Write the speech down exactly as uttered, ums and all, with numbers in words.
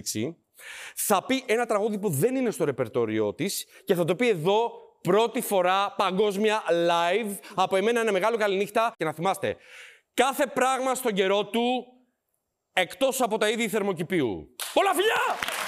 Πρίτσι. Θα πει ένα τραγούδι που δεν είναι στο ρεπερτόριό της και θα το πει εδώ πρώτη φορά παγκόσμια live. Από εμένα ένα μεγάλο καληνύχτα. Και να θυμάστε, κάθε πράγμα στον καιρό του εκτός από τα είδη θερμοκηπίου. Πολλά φιλιά!